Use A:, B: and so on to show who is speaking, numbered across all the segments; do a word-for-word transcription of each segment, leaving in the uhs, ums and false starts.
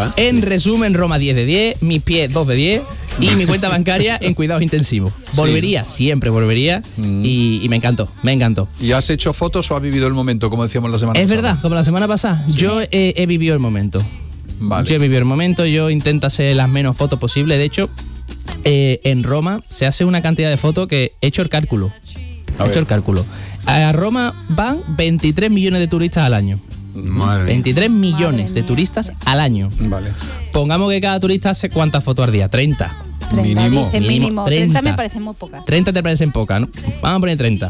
A: va.
B: En resumen, Roma diez de diez, mis pies dos de diez y mi cuenta bancaria en cuidados intensivos. Volvería, sí. siempre volvería mm. y, y me encantó, me encantó.
C: ¿Y has hecho fotos o has vivido el momento, como decíamos la semana
B: es
C: pasada?
B: Es verdad, como la semana pasada. Sí. Yo he, he vivido el momento.
C: Vale.
B: Yo he vivido el momento, yo intento hacer las menos fotos posibles. De hecho, eh, en Roma se hace una cantidad de fotos que he hecho el cálculo. He hecho el cálculo. A Roma van veintitrés millones de turistas al año.
C: Madre
B: veintitrés millones Madre de turistas al año.
C: Vale.
B: Pongamos que cada turista hace cuántas fotos al día, treinta.
D: treinta,
C: mínimo.
D: Dice mínimo.
B: treinta.
D: treinta me parece muy pocas.
B: treinta te parecen pocas, ¿no? Vamos a poner treinta.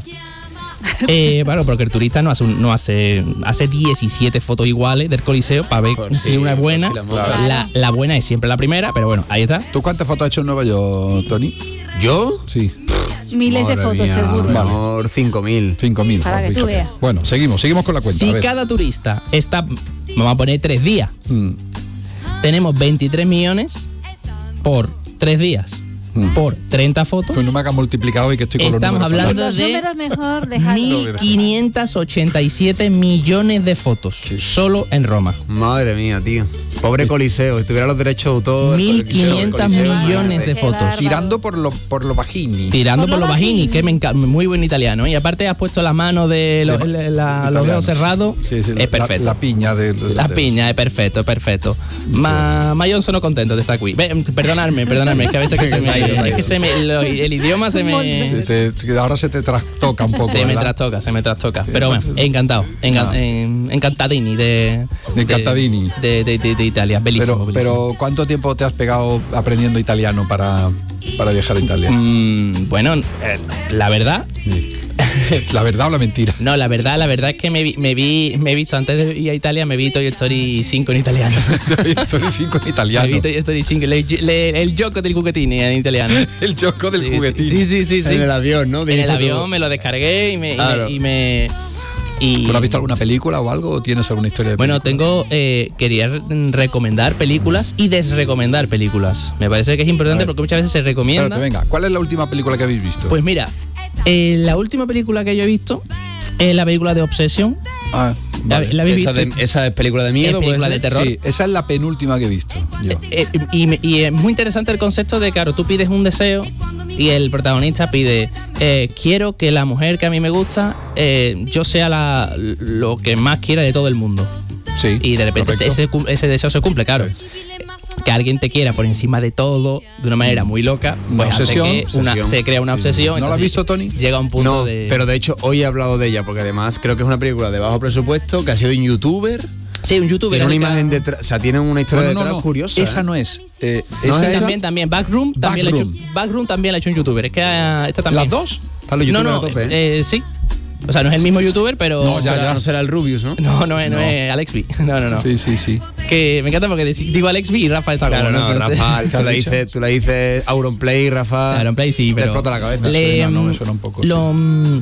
B: eh, bueno, porque el turista no hace, un, no hace hace diecisiete fotos iguales del Coliseo para ver por si sí, una es buena. Si la,
D: claro.
B: la, la buena es siempre la primera, pero bueno, ahí está.
C: ¿Tú cuántas fotos has hecho en Nueva York, Tony?
A: ¿Yo?
C: Sí.
D: Miles
A: Madre
D: de fotos,
A: mía,
D: seguro.
A: A lo mejor cinco mil.
C: cinco mil.
D: Para que tú veas.
C: Bueno, seguimos, seguimos con la cuenta.
B: Si cada turista está, vamos a poner tres días, mm. tenemos veintitrés millones por tres días. Por treinta fotos.
C: Pues no me hagas multiplicado y que estoy con
B: Estamos
C: los números.
B: hablando
D: los
B: de
D: números mejor dejarlo.
B: mil quinientos ochenta y siete millones de fotos sí. solo en Roma.
A: Madre mía, tío. Pobre Coliseo, si tuviera los derechos de autor.
B: mil quinientos millones de fotos.
C: Tirando por los por lo bajini.
B: Tirando por,
D: por
B: lo
D: lo
B: bajini,
D: bajini.
B: que me encanta, muy buen italiano. Y aparte has puesto la mano de lo, de la, los dedos cerrados.
C: Sí, sí,
B: es perfecto.
C: La, la piña de, de
B: La piña, es perfecto, perfecto. Ma, ma yo sono contento de estar aquí. Perdonadme, perdonadme, es que a veces que se me, es que se me Lo, el idioma se me...
C: Se te, ahora se te trastoca un poco.
B: Se
C: ¿verdad?
B: me trastoca, se me trastoca. Pero bueno, encantado. Enca, no. en, encantadini de...
C: De encantadini.
B: De, de, de, de Italia, bellísimo
C: pero,
B: bellísimo.
C: pero, ¿cuánto tiempo te has pegado aprendiendo italiano para, para viajar a Italia?
B: Mm, bueno, eh, la verdad...
C: Sí. ¿La verdad o la mentira?
B: No, la verdad, la verdad es que me vi, me vi, me he visto antes de ir a Italia, me vi Toy Story cinco en italiano.
C: Toy Story cinco en italiano.
B: Me vi Toy Story cinco, le, le, el gioco del juguetini en italiano.
C: El gioco del
B: sí,
C: juguetini.
B: Sí, sí, sí, sí.
A: En el avión, ¿no?
B: En el avión todo. Me lo descargué y me... Claro. Y me, y me y,
C: ¿Pero has visto alguna película o algo? ¿O tienes alguna historia de
B: Bueno,
C: películas?
B: tengo... Eh, quería recomendar películas y desrecomendar películas. Me parece que es importante porque muchas veces se recomienda...
C: Espérate, venga, ¿cuál es la última película que habéis visto?
B: Pues mira, eh, la última película que yo he visto es la película de Obsession.
C: Ah, vale.
B: la, la
A: esa, de, esa es película de miedo,
B: es película de terror.
C: Sí, esa es la penúltima que he visto yo.
B: Eh, eh, y, y es muy interesante el concepto de, claro, tú pides un deseo y el protagonista pide, eh, quiero que la mujer que a mí me gusta, eh, yo sea la, lo que más quiera de todo el mundo.
C: Sí.
B: Y de repente ese, ese, ese deseo se cumple, claro. Sí. Que alguien te quiera por encima de todo, de una manera muy loca,
C: una
B: pues
C: obsesión,
B: hace que una,
A: obsesión.
B: se crea una obsesión.
C: ¿No lo has visto, Tony?
B: Llega a un punto
A: no,
B: de...
A: pero de hecho hoy he hablado de ella, porque además creo que es una película de bajo presupuesto, que ha sido un youtuber.
B: Sí, un youtuber.
A: Tiene una imagen detrás, o sea, tiene una historia
C: no, no,
A: detrás
C: no,
A: curiosa.
C: Esa
A: ¿eh?
C: no es. Eh,
A: ¿No
C: esa
A: es
C: es
B: también, también. Backroom también,
C: Backroom.
B: La hecho, Backroom también la ha hecho un youtuber. Es que uh, esta también.
C: ¿Las dos?
A: Están los youtubers
B: no, no,
A: a tope, ¿eh?
B: eh, sí. O sea, no es el mismo youtuber, pero...
A: No, ya, ya. No será el Rubius, ¿no?
B: No, no es, no.
C: No.
B: es Alex B. No, no, no.
C: Sí, sí, sí.
B: Que me encanta porque digo Alex B y Rafa está
A: Claro,
B: como,
A: no,
B: Entonces,
A: Rafa, tú le dices, tú le dices Auronplay, Rafa.
B: Auronplay sí,
A: te
B: pero...
A: explota la cabeza.
B: Le,
C: no, no, me suena un poco.
B: Lo,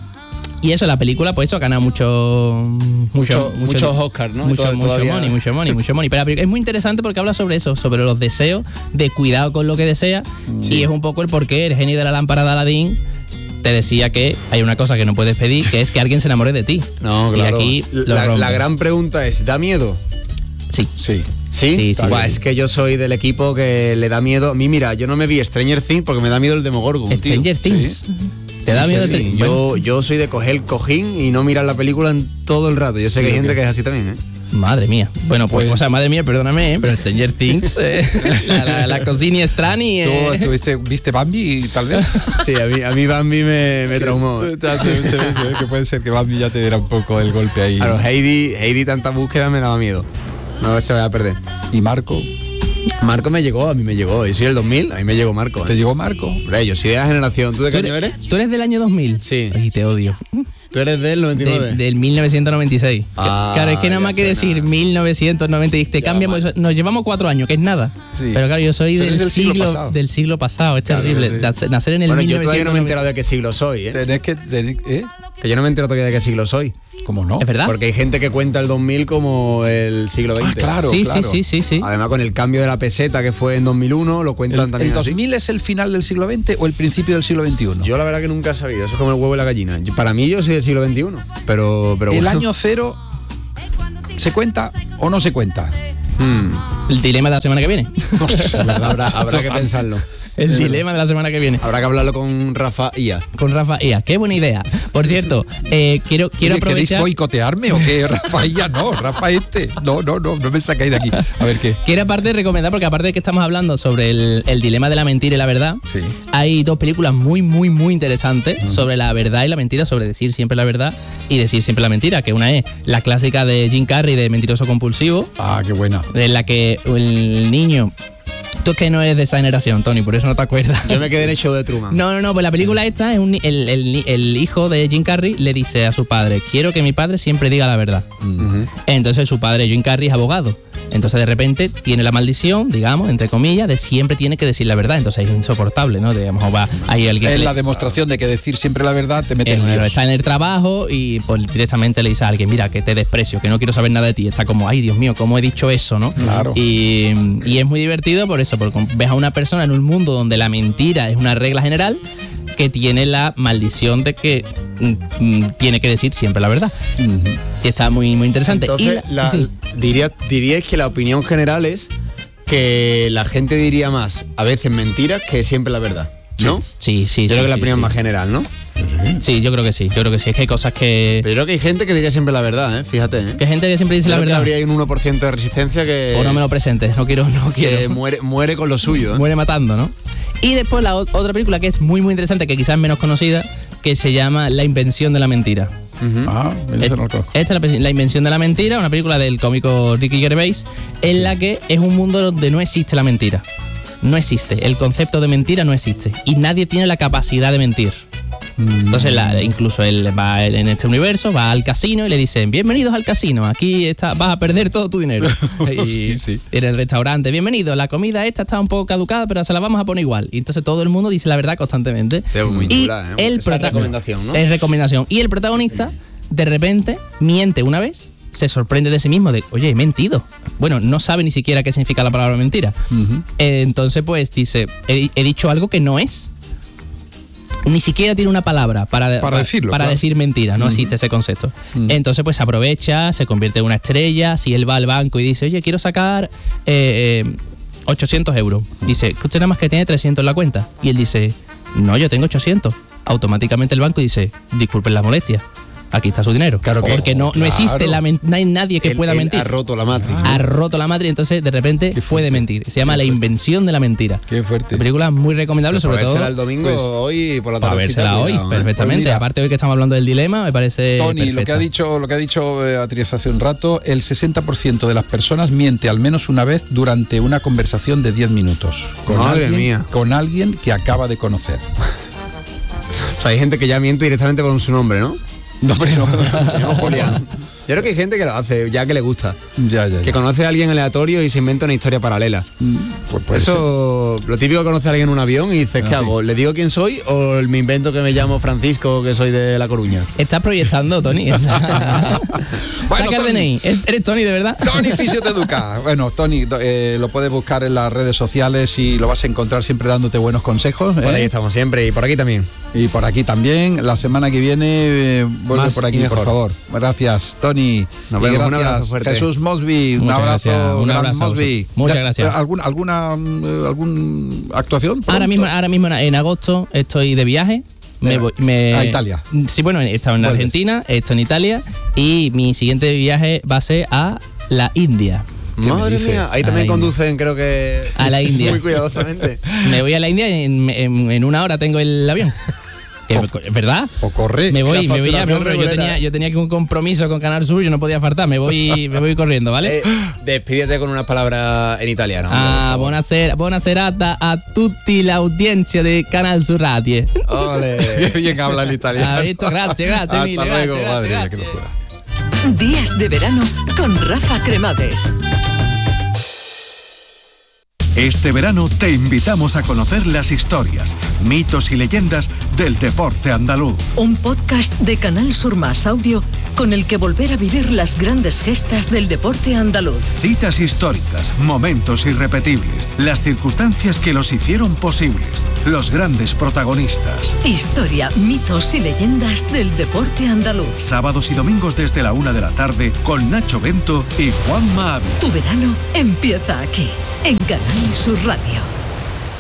B: y eso, la película, pues eso, ha ganado mucho... Mucho,
A: mucho,
B: mucho,
A: muchos Oscars, ¿no?
B: Mucho, mucho
A: Todavía...
B: money, mucho money, mucho money. Pero es muy interesante porque habla sobre eso, sobre los deseos, de cuidado con lo que deseas. Sí. Y es un poco el porqué el genio de la lámpara de Aladín te decía que hay una cosa que no puedes pedir, que es que alguien se enamore de ti.
A: No, claro.
B: Y aquí
A: la, la gran pregunta es, ¿da miedo?
B: Sí.
C: Sí.
A: ¿Sí?
B: Sí, sí,
A: Buah,
B: sí.
A: Es que yo soy del equipo que le da miedo. A mí, mira, yo no me vi Stranger Things porque me da miedo el Demogorgon,
B: Stranger
A: tío.
B: Things.
A: ¿Sí?
B: ¿Te da
A: sí,
B: miedo?
A: Sí, sí.
B: Bueno.
A: Yo, yo soy de coger el cojín y no mirar la película en todo el rato. Yo sé sí, que hay gente que es así también, ¿eh?
B: Madre mía. Bueno, pues, pues, o sea, madre mía, perdóname, ¿eh? Pero Stranger Things, eh, la, la, la cocina extraña.
C: ¿Tú
B: Eh.
C: estuviste, viste Bambi, tal vez?
A: Sí, a mí, a mí Bambi me, me traumó.
C: Se ve, se ve que puede ser que Bambi ya te diera un poco el golpe ahí.
A: Claro, Heidi, Heidi, tanta búsqueda me daba miedo. No se vaya a perder.
C: ¿Y Marco?
A: Marco me llegó, a mí me llegó. Yo soy del dos mil, a mí me llegó Marco. ¿eh?
C: ¿Te llegó Marco?
A: Hombre, yo soy de la generación. ¿Tú de qué año eres?
B: ¿Tú eres del año dos mil?
A: Sí.
B: Ay, te odio.
A: ¿Tú eres del noventa y nueve?
B: De, del mil novecientos noventa y seis.
A: Ah,
B: claro, es que nada más que decir nada. mil novecientos noventa y seis, te cambiamos, eso, nos llevamos cuatro años, que es nada. Sí. Pero claro, yo soy del, del, siglo, siglo pasado. del siglo pasado, es claro, terrible. Sí. Nacer en el
A: bueno,
B: mil novecientos noventa.
A: Yo todavía no me he enterado de qué siglo soy, ¿eh?
C: Tenés que... ¿eh?
A: Que yo no me entero todavía de qué siglo soy.
C: ¿Cómo no?
B: ¿Es verdad?
A: Porque hay gente que cuenta el dos mil como el siglo veinte.
C: Ah, claro,
B: sí,
C: claro.
B: sí, sí, sí, sí.
A: Además, con el cambio de la peseta que fue en dos mil uno, lo cuentan
C: el,
A: también
C: ¿El dos mil
A: así.
C: es el final del siglo veinte o el principio del siglo veintiuno?
A: Yo la verdad que nunca he sabido. Eso es como el huevo y la gallina. Para mí yo soy del siglo veintiuno. Pero, pero
C: ¿El
A: bueno.
C: año cero se cuenta o no se cuenta?
A: Hmm.
B: El dilema de la semana que viene.
A: habrá, habrá que pensarlo.
B: El dilema de la semana que viene.
A: Habrá que hablarlo con Rafa Ia.
B: Con Rafa Ia. Qué buena idea. Por cierto, eh, quiero, quiero
C: Oye, ¿queréis
B: aprovechar...
C: boicotearme o qué? Rafa Ia no, Rafa este. No, no, no, no me sacáis de aquí. A ver qué.
B: Quiero aparte recomendar, porque aparte de que estamos hablando sobre el, el dilema de la mentira y la verdad,
C: Sí.
B: hay dos películas muy, muy, muy interesantes mm. sobre la verdad y la mentira, sobre decir siempre la verdad y decir siempre la mentira, que una es la clásica de Jim Carrey de Mentiroso Compulsivo.
C: Ah, qué buena.
B: En la que el niño... Tú es que no eres de esa generación, Tony, por eso no te acuerdas.
A: Yo me quedé en el show de Truman.
B: No, no, no, pues la película esta es un, el, el, el hijo de Jim Carrey le dice a su padre, quiero que mi padre siempre diga la verdad. Uh-huh. Entonces su padre, Jim Carrey, es abogado. Entonces de repente tiene la maldición, digamos, entre comillas, de siempre tiene que decir la verdad. Entonces es insoportable, ¿no? Digamos, va ahí alguien...
C: Es
B: le,
C: la demostración de que decir siempre la verdad te mete en líos.
B: Está en el trabajo y pues directamente le dice a alguien, mira, que te desprecio, que no quiero saber nada de ti. Está como, ay, Dios mío, ¿cómo he dicho eso, no?
C: Claro.
B: Y, y es muy divertido por eso, porque ves a una persona en un mundo donde la mentira es una regla general, que tiene la maldición de que mm, tiene que decir siempre la verdad. Uh-huh. Y está muy, muy interesante.
A: Entonces,
B: y la,
A: la,
B: sí.
A: diría, diríais que la opinión general es que la gente diría más a veces mentiras que siempre la verdad, ¿no?
B: Sí, sí, sí.
A: Yo creo
B: sí,
A: que la
B: sí,
A: opinión
B: sí.
A: más general, ¿no?
B: Sí, yo creo que sí, yo creo que sí. Es que hay cosas que...
A: Pero yo creo que hay gente que diría siempre la verdad, ¿eh? Fíjate, ¿eh?
B: Que hay gente que siempre dice
A: yo
B: la
A: creo
B: verdad.
A: Que habría ahí un uno por ciento de resistencia que...
B: O no me lo presentes, no quiero, no quiero.
A: Que muere, muere con lo suyo, ¿eh?
B: Muere matando, ¿no? Y después la o- otra película que es muy, muy interesante, que quizás es menos conocida, que se llama La invención de la mentira.
C: Uh-huh. Ah, esa no lo conozco.
B: Esta es la, la invención de la mentira, una película del cómico Ricky Gervais, en la que es un mundo donde no existe la mentira. No existe. El concepto de mentira no existe. Y nadie tiene la capacidad de mentir. Entonces, la, incluso él va en este universo, va al casino y le dicen, bienvenidos al casino, aquí está, vas a perder todo tu dinero. Y
C: sí, sí.
B: en el restaurante, bienvenido, la comida esta está un poco caducada, pero se la vamos a poner igual. Y entonces todo el mundo dice la verdad constantemente.
A: Es muy
B: y
A: chula, ¿eh?
B: el
A: Esa
B: prota-
A: recomendación, ¿no?
B: Es recomendación. Y el protagonista, de repente, miente una vez, se sorprende de sí mismo, de, oye, he mentido. Bueno, no sabe ni siquiera qué significa la palabra mentira. Uh-huh. Eh, entonces, pues, dice, he, he dicho algo que no es. Ni siquiera tiene una palabra para,
C: para,
B: para
C: decirlo.
B: Para
C: claro.
B: decir mentira, no uh-huh. existe ese concepto. Uh-huh. Entonces, pues aprovecha, se convierte en una estrella. Si él va al banco y dice, oye, quiero sacar eh, eh, ochocientos euros. Dice, usted nada más que tiene trescientos en la cuenta. Y él dice, no, yo tengo ochocientos. Automáticamente el banco dice, disculpen la molestia. Aquí está su dinero.
A: Claro que,
B: Porque no,
A: claro.
B: no existe, la men- no hay nadie que
A: él,
B: pueda
A: él
B: mentir.
A: Ha roto la matriz.
B: Ha roto la matriz, entonces de repente puede mentir. Se llama La invención de la mentira.
C: Qué fuerte.
B: Una película muy recomendable,
A: Pero
B: sobre todo.
A: el domingo
C: pues,
A: hoy por la tarde.
B: Para vérsela hoy,
A: cuidado, ¿eh?
B: perfectamente.
C: Pues mira,
B: aparte hoy que estamos hablando del dilema, me parece
C: Tony,
B: perfecta.
C: lo que ha dicho, lo que ha dicho Beatriz hace un rato, el sesenta por ciento de las personas miente al menos una vez durante una conversación de diez minutos. Con
A: Madre
C: alguien,
A: mía.
C: Con alguien que acaba de conocer.
A: O sea, hay gente que ya miente directamente por su nombre, ¿no?
C: No, pero
A: Señor Julián. Yo creo que hay gente que lo hace, ya que le gusta.
C: ya, ya, ya.
A: Que conoce a alguien aleatorio y se inventa una historia paralela.
C: Pues puede
A: Eso, lo típico que conoce a alguien en un avión y dices,
C: Ah,
A: ¿qué
C: sí.
A: hago? ¿Le digo quién soy o me invento que me llamo Francisco, que soy de La Coruña?
B: Estás proyectando, Tony.
C: Bueno,
B: Saca el
C: Tony.
B: D N I. ¿Eres Tony de verdad?
C: Tony Fisio te educa. Bueno, Tony, eh, lo puedes buscar en las redes sociales y lo vas a encontrar siempre dándote buenos consejos. ¿eh?
A: Por ahí estamos siempre y por aquí también.
C: Y por aquí también. La semana que viene eh, vuelve
A: Más
C: por
A: y
C: aquí,
A: mejor.
C: por favor. Gracias, Tony.
A: Nos
C: Y
A: vemos.
C: gracias,
A: Un abrazo fuerte.
C: Jesús Mosby. Un
B: Muchas
C: abrazo,
B: gracias. Un
C: gran
B: abrazo a
C: Mosby.
B: vosotros. Muchas
C: Ya,
B: gracias.
C: ¿Alguna, alguna, eh, algún actuación?
B: Ahora
C: pronto?
B: mismo, ahora mismo en agosto estoy de viaje. Me
C: Eh,
B: voy, me-
C: a Italia.
B: Sí, bueno, he estado en
C: Vuelves.
B: Argentina, he estado en Italia y mi siguiente viaje va a ser a la India.
C: ¿Qué me
A: Madre
C: dices?
A: mía, ahí también
B: Ay,
A: conducen, creo que...
B: A la India.
A: Muy cuidadosamente.
B: Me voy a la India y en, en- en una hora tengo el avión. Que- ¿Es verdad?
C: O corre.
B: Me voy,
A: La
B: me voy ya,
A: facturación
B: pero yo
A: regulera.
B: tenía, yo tenía aquí un compromiso con Canal Sur, yo no podía faltar, me voy, me voy corriendo, ¿vale?
A: Eh, despídete con unas palabras en italiano.
B: Ah,
A: por favor.
B: buonasera, buona serata a tutti l'audiencia de Canal Sur Radio.
A: Ole.
C: Qué bien habla el italiano.
B: Ah, visto, gracias, gracias,
C: Hasta
B: mille,
C: luego,
B: gracias,
C: madre mía, qué
B: gracias.
C: locura.
E: Días de verano con Rafa Cremades.
F: Este verano te invitamos a conocer las historias, mitos y leyendas del deporte andaluz.
E: Un podcast de Canal Sur Más Audio con el que volver a vivir las grandes gestas del deporte andaluz.
F: Citas históricas, momentos irrepetibles, las circunstancias que los hicieron posibles. los grandes protagonistas.
E: Historia, mitos y leyendas del deporte andaluz.
F: Sábados y domingos desde la una de la tarde con Nacho Bento y Juanma Ávila.
E: Tu verano empieza aquí, en Canal Sur Radio.